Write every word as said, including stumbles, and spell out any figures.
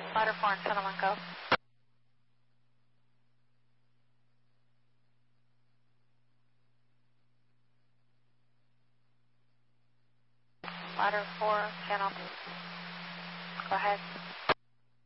Ladder four and Channel one, go. Ladder four, channel. Go ahead.